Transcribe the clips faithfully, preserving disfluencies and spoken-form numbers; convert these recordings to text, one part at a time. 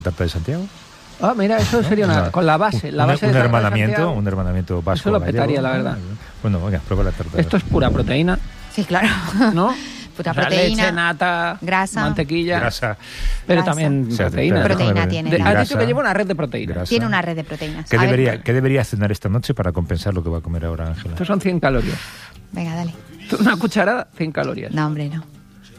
Tarta de Santiago. Ah, mira, eso sería una, una, con la base. La un, base un, de hermanamiento, un hermanamiento vasco. Eso lo petaría, gallego. la verdad. Bueno, venga, prueba la tarta. Esto es pura proteína. Sí, claro. ¿No? Pura o sea, proteína. Leche, nata, grasa. Mantequilla. Grasa. Pero grasa. también O sea, proteína. Proteína tiene. De, Claro. has dicho que lleva una red de proteínas. Grasa. Tiene una red de proteínas. ¿Qué A debería, ver. ¿Qué debería cenar esta noche para compensar lo que va a comer ahora Ángela? Estos son cien calorías. Venga, dale. Una cucharada, cien calorías. No, hombre, no.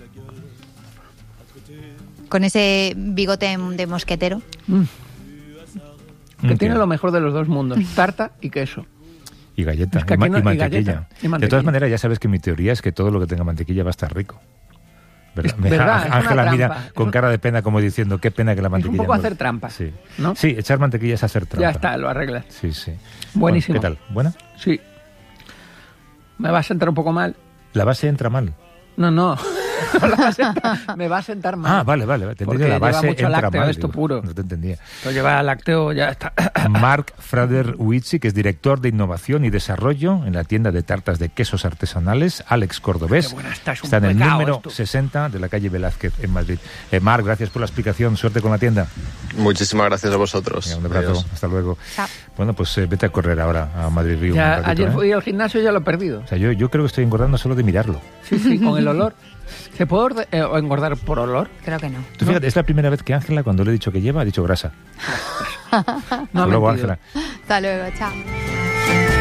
Con ese bigote de mosquetero. Mm. Que ¿Qué? tiene lo mejor de los dos mundos. Tarta y queso. Y galleta, Es que y, ma- aquí no- y y mantequilla. galleta, y mantequilla. De todas maneras, ya sabes que mi teoría es que todo lo que tenga mantequilla va a estar rico. ¿Verdad? Es Me- verdad, es una Ángela mira trampa. con cara de pena como diciendo, qué pena que la Es mantequilla... un poco no- hacer trampa, Sí. ¿no? Sí, echar mantequilla es hacer trampa. Ya está, lo arreglas. Sí, sí. Buenísimo. Bueno, ¿qué tal? ¿Buena? Sí. Me va a sentar un poco mal. La base entra mal. No, no. No la va a sentar- me va a sentar mal. Ah, vale, vale. Te Porque entendí, la lleva base mucho entra lácteo mal. esto digo, puro. No te entendía. Lo lleva lácteo, ya está. Mark Frader-Witzy, que es director de innovación y desarrollo en la tienda de tartas de quesos artesanales Alex Cordobés. Qué buena está, es un Está en el pecado número esto. sesenta de la calle Velázquez en Madrid. Eh, Marc, gracias por la explicación. Suerte con la tienda. Muchísimas gracias a vosotros. Venga, un abrazo. Adiós. Hasta luego. Chao. Bueno, pues eh, vete a correr ahora a Madrid Río. Ya, un ratito, ayer ¿eh? fui al gimnasio y ya lo he perdido. O sea, yo, yo creo que estoy engordando solo de mirarlo. Sí, sí, con el olor. ¿Se puede orde- eh, engordar por olor? Creo que no. Tú fíjate, es la primera vez que Ángela, cuando le he dicho que lleva, ha dicho grasa. No ha Luego, mentido. Ángela. Hasta luego, chao.